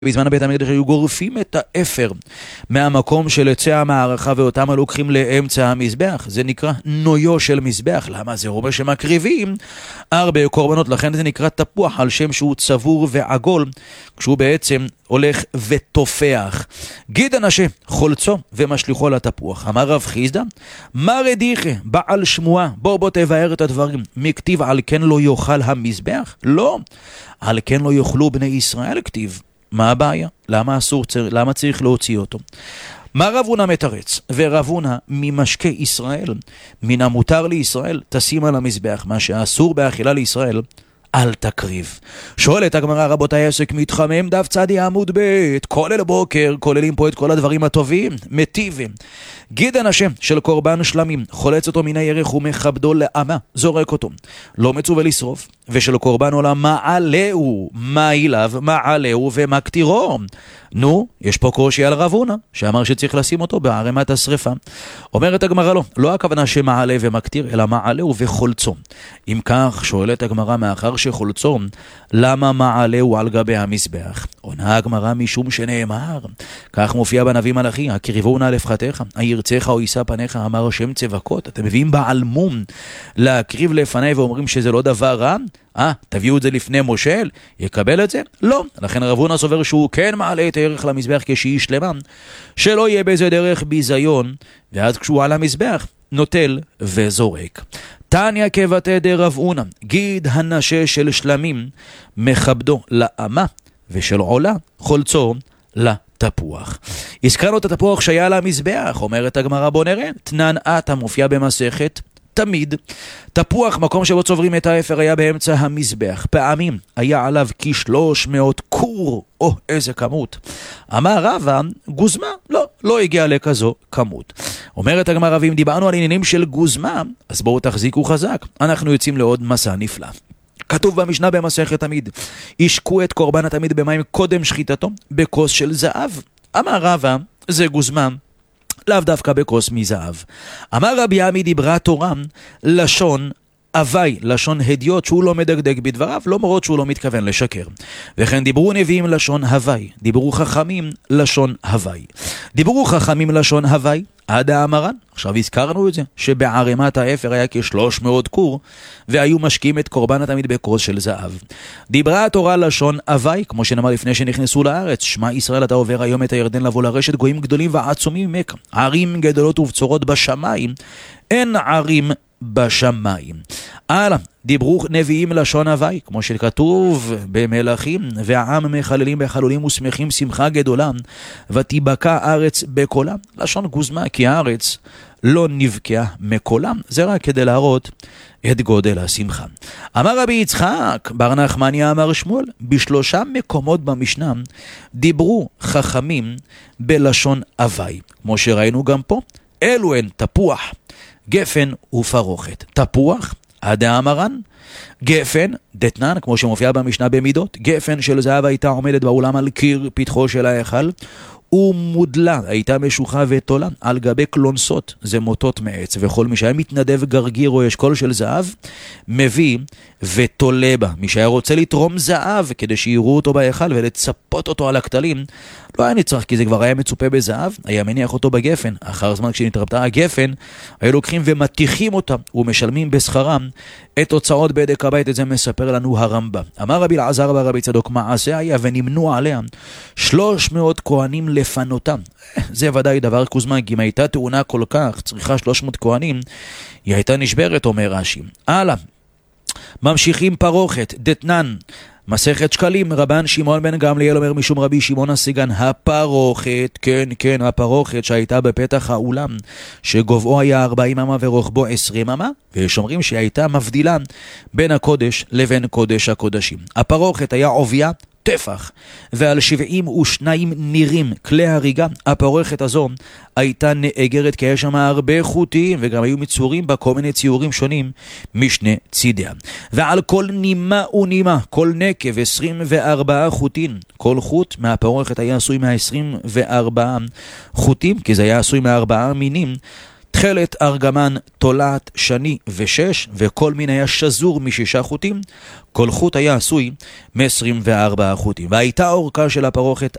בזמן בית המקדש היו גורפים את האפר מהמקום של עצי המערכה ואותם הלוקחים לאמצע המזבח. זה נקרא נויו של מזבח. למה? זה אומר שמקריבים הרבה קורבנות, לכן זה נקרא תפוח על שם שהוא צבור ועגול, כשהוא בעצם הולך ותופח. גיד אנשה חולצו ומשליחו לתפוח. אמר רב חיסדא, מה רדיחה בעל שמועה, בוא תבאר את הדברים. מכתיב על כן לא יאכל המזבח? לא, על כן לא יאכלו בני ישראל כתיב. מה הבעיה? למה צריך להוציא אותו? מה רב הונא מתרץ? ורב הונא ממשקי ישראל, מן המותר לישראל תשים על המזבח, מה שאסור באכילה לישראל אל תקריב. שואלת הגמרא, רבותיי, עסק מתחמם, דף צדי עמוד ב', כולל בוקר, כוללים פה את כל הדברים הטובים, מטיבים. גיד אנשה של קורבן שלמים, חולץ אותו מן הירך ומכבדו לאמה, זורק אותו, לא מצווה לשרוף. ושל קורבן עולם מעלהו, מה אליו, מעלהו ומקטירו. נו, יש פה קושי על רב הונא, שאמר שצריך לשים אותו בערימת השריפה. אומרת הגמרא לא הכוונה שמעלה ומקטיר, אלא מעלהו וחולצו. אם כך, שואלת הגמרא, מאחר שחולצו, למה מעלהו על גבי המזבח? עונה הגמרא, משום שנאמר, כך מופיע בנביא מלאכי, הקריבו נא לפחתך, הירצך או יישא פניך, אמר השם צבקות. אתם מביאים בעל מום להקריב לפני ואומרים שזה לא דבר רע? תביאו את זה לפני מושל, יקבל את זה? לא. לכן רב הונא סובר שהוא כן מעלה את הערך למזבח כשהיא שלמה, שלא יהיה בזה דרך ביזיון, ואז כשהוא על המזבח נוטל וזורק. תניא כבתי דרב הונא, גיד הנשה של שלמים מכבדו לאמה, ושל עולה חולצו לתפוח. הזכרנו את התפוח שהיה על המזבח, אומרת הגמרא, בוא נראה, תנן עתה מופיע במסכת תמיד. תפוח, מקום שבו צוברים את האפר, היה באמצע המזבח. פעמים היה עליו כ-300 קור, איזה כמות. אמר רבא, גוזמה? לא הגיע לכזו כמות. אומרת הגמרא, ואם דיברנו על עניינים של גוזמה, אז בואו תחזיקו חזק, אנחנו יוצאים לעוד מסע נפלא. כתוב במשנה במסכת תמיד, ישקו את קורבן התמיד במים קודם שחיטתו בכוס של זהב. אמר רבא, זה גוזמה, לאו דווקא בכוס מזהב. אמר רבי עמי, דיברה תורה לשון אבי, לשון הדיוט, שהוא לא מדקדק בדבריו, לא מרות שהוא לא מתכוון לשקר. וכן דיברו נביאים לשון הווי, דיברו חכמים לשון הווי. דיברו חכמים לשון הווי, עד האמרן. עכשיו הזכרנו את זה, שבערימת האפר היה כ-300 קור, והיו משקים את קורבן התמיד בכוס של זהב. דיברה התורה לשון אבי, כמו שנאמר לפני שנכנסו לארץ, שמע ישראל אתה עובר היום את הירדן לבוא לרשת גויים גדולים ועצומים ממך, ערים גדולות ובצורות בשמיים, אין ערים בשמיים. הלאה, דיברו נביאים לשון הווי, כמו שכתוב במלכים, והעם מחללים בחלולים ושמחים שמחה גדולה, ותיבקע הארץ בקולה. לשון גוזמה, כי הארץ לא נבקעה מקולה. זה רק כדי להראות את גודל השמחה. אמר רבי יצחק בר נחמניה אמר שמואל, בשלושה מקומות במשנה דיברו חכמים בלשון הווי, כמו שראינו גם פה. אלו הן תפוח, גפן ופרוכת. תפוח, עד האמרן, גפן, דתנן, כמו שמופיע במשנה במידות, גפן של זהב הייתה עומדת באולם על קיר פתחו של ההיכל, ומודלה הייתה משוחה ותולה על גבי קלונסות, זה מוטות מעץ, וכל מי שהיה מתנדב גרגיר או אשכול של זהב, מביא ותולה בה. מי שהיה רוצה לתרום זהב כדי שיראו אותו בהיכל ולצפות אותו על הכתלים, לא היה נצטרך, כי זה כבר היה מצופה בזהב, היה מניח אותו בגפן. אחר זמן כשנתרפתה הגפן, היו לוקחים ומתיחים אותה ומשלמים בשכרם את הוצאות בדק הבית. את זה מספר לנו הרמב"ם. אמר רבי אלעזר בר רבי צדוק, מעשה היה ונמנו עליה 300 כהנים לפנותם. זה ודאי דבר קוזמה, כי אם הייתה תאונה כל כך צריכה 300 כהנים, היא הייתה נשברת, אומר רש"י. הלאה, ממשיכים פרוכת, דתנן, מסכת שקלים, רבן שמעון בן גמליאל אומר משום רבי שמעון הסגן, הפרוכת, כן, הפרוכת שהייתה בפתח האולם, שגובהו היה 40 אמה ורוחבו 20 אמה, ויש אומרים שהיא הייתה מבדילה בין הקודש לבין קודש הקודשים. הפרוכת היה עוביה טפח, ועל 72 נירים, כלי הריגה. הפרוכת הזו הייתה נאגרת, כי יש שם הרבה חוטים, וגם היו מצורים בה כל מיני ציורים שונים משני צידיה. ועל כל נימה ונימה, כל נקב 24 חוטים. כל חוט מהפרוכת היה עשוי 24 חוטים, כי זה היה עשוי 4 מינים. תכלת, ארגמן, תולעת, שני ושש, וכל מין היה שזור מ6 חוטים, כל חוט היה עשוי מ24 חוטים. והייתה אורכה של הפרוכת